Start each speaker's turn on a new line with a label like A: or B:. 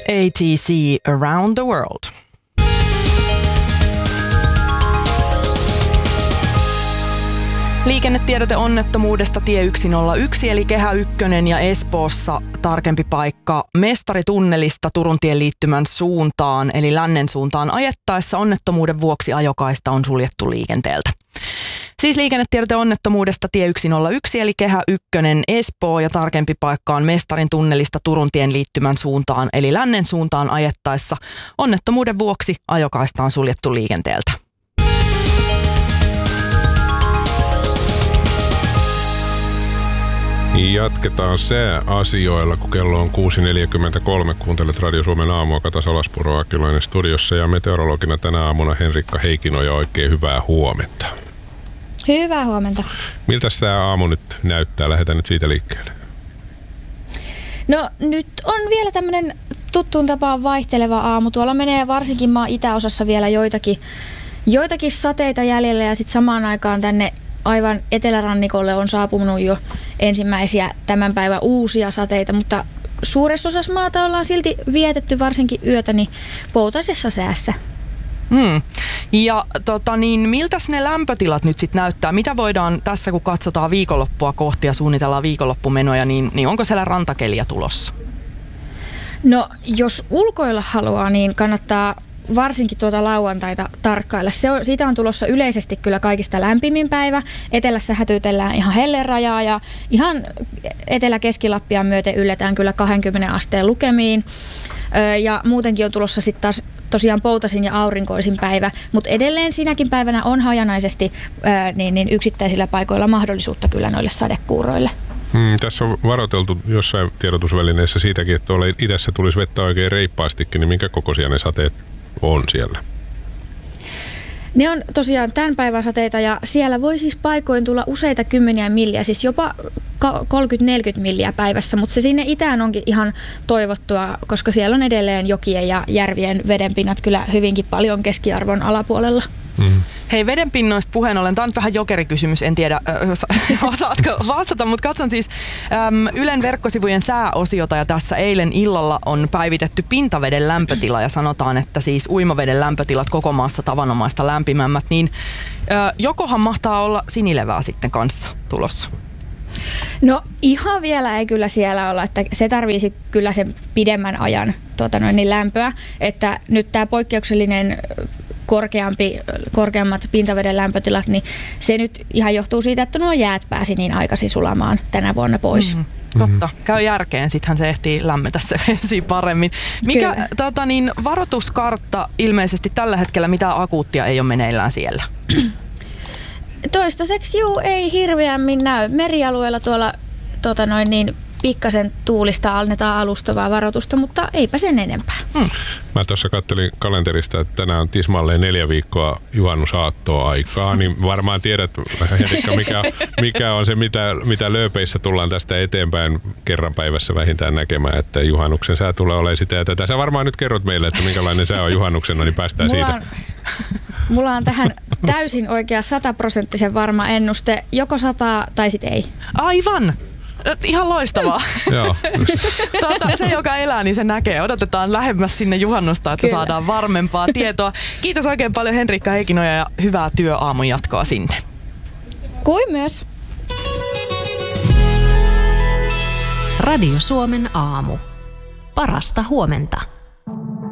A: ATC Around the World. Liikennetiedote onnettomuudesta tie 101 eli Kehä 1 ja Espoossa tarkempi paikka Mestaritunnelista Turuntien liittymän suuntaan eli lännen suuntaan ajettaessa onnettomuuden vuoksi ajokaista on suljettu liikenteeltä. Siis liikennetiedote onnettomuudesta tie 101 eli Kehä 1 Espoo ja tarkempi paikka on Mestarin tunnelista Turuntien liittymän suuntaan eli lännen suuntaan ajettaessa onnettomuuden vuoksi ajokaista on suljettu liikenteeltä.
B: Jatketaan sääasioilla, kun kello on 6.43. Kuuntelet Radio Suomen aamua, Kata Salaspuro Akilainen studiossa ja meteorologina tänä aamuna Henrikka Heikkinoja. Oikein hyvää huomenta.
C: Hyvää huomenta.
B: Miltä tämä aamu nyt näyttää? Lähdetään nyt siitä liikkeelle.
C: No nyt on vielä tämmöinen tuttuun tapaan vaihteleva aamu. Tuolla menee varsinkin maan itäosassa vielä joitakin sateita jäljellä ja sitten samaan aikaan tänne aivan etelärannikolle on saapunut jo ensimmäisiä tämän päivän uusia sateita, mutta suuressa osassa maata ollaan silti vietetty varsinkin yötä niin poutaisessa säässä.
A: Ja miltäs ne lämpötilat nyt sitten näyttää? Mitä voidaan tässä, kun katsotaan viikonloppua kohti ja suunnitellaan viikonloppumenoja, niin onko siellä rantakeliä tulossa?
C: No, jos ulkoilla haluaa, niin kannattaa varsinkin tuota lauantaita tarkkailla. Siitä on tulossa yleisesti kyllä kaikista lämpimin päivä. Etelässä hätyytellään ihan hellerajaa ja ihan Etelä-Keski-Lappia myöten ylletään kyllä 20 asteen lukemiin. Ja muutenkin on tulossa sitten taas tosiaan poutasin ja aurinkoisin päivä, mutta edelleen sinäkin päivänä on hajanaisesti niin yksittäisillä paikoilla mahdollisuutta kyllä noille sadekuuroille.
B: Tässä on varoiteltu jossain tiedotusvälineessä siitäkin, että tuolla idässä tulisi vettä oikein reippaastikin, niin minkä kokoisia ne sateet on siellä?
C: Ne on tosiaan tämän päivän sateita ja siellä voi siis paikoin tulla useita kymmeniä milliä, siis jopa 30-40 milliä päivässä, mutta se sinne itään onkin ihan toivottua, koska siellä on edelleen jokien ja järvien vedenpinnat kyllä hyvinkin paljon keskiarvon alapuolella.
A: Hei, vedenpinnoista puheen ollen, tämä on vähän jokerikysymys, en tiedä osaatko vastata, mutta katson siis Ylen verkkosivujen sääosiota ja tässä eilen illalla on päivitetty pintaveden lämpötila ja sanotaan, että siis uimaveden lämpötilat koko maassa tavanomaista lämpimämmät, niin jokohan mahtaa olla sinilevää sitten kanssa tulossa?
C: Ihan vielä ei kyllä siellä olla, että se tarvitsisi kyllä sen pidemmän ajan lämpöä, että nyt tämä poikkeuksellinen korkeammat pintaveden lämpötilat, niin se nyt ihan johtuu siitä, että nuo jäät pääsi niin aikaisin sulamaan tänä vuonna pois.
A: Totta, käy järkeen, sittenhän se ehtii lämmetä se vesi paremmin. Mikä varoituskartta ilmeisesti tällä hetkellä, mitä akuuttia ei ole meneillään siellä?
C: Toistaiseksi ei hirveämmin näy. Merialueella tuolla pikkasen tuulista annetaan alustavaa varoitusta, mutta eipä sen enempää.
B: Mä tuossa kattelin kalenterista, että tänään on tismalleen 4 viikkoa juhannusaattoa aikaa, niin varmaan tiedät, Henrikka, mikä on se, mitä lööpeissä tullaan tästä eteenpäin kerran päivässä vähintään näkemään, että juhannuksen sää tulee olemaan sitä ja tätä. Sä varmaan nyt kerrot meille, että minkälainen sää on juhannuksena, niin päästään siitä.
C: Mulla on tähän täysin oikea 100% varma ennuste, joko sataa tai sit ei.
A: Aivan! Ihan loistavaa.
B: Joo.
A: Se, joka elää, niin se näkee. Odotetaan lähemmäs sinne juhannusta, että saadaan varmempaa tietoa. Kiitos oikein paljon Henrikka Heikkinoja ja hyvää työaamun jatkoa sinne.
C: Kuin myös.
D: Radio Suomen aamu. Parasta huomenta.